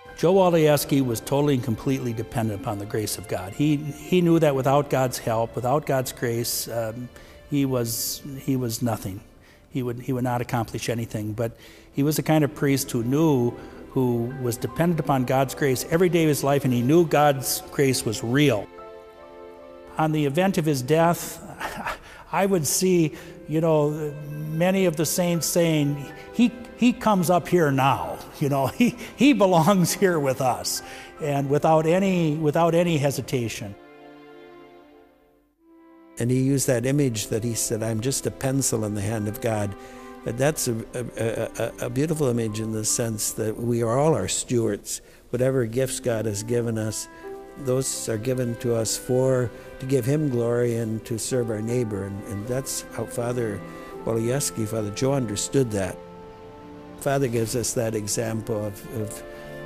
Joe Waliszewski was totally and completely dependent upon the grace of God. He knew that without God's help, without God's grace, he was nothing. He would not accomplish anything. But he was the kind of priest who was dependent upon God's grace every day of his life, and he knew God's grace was real. On the event of his death, I would see, many of the saints saying, he comes up here now, he belongs here with us, and without any hesitation. And he used that image that he said, I'm just a pencil in the hand of God. But that's a beautiful image in the sense that we are all our stewards. Whatever gifts God has given us, those are given to us to give him glory and to serve our neighbor. And that's how Father Waliszewski, Father Joe, understood that. Father gives us that example of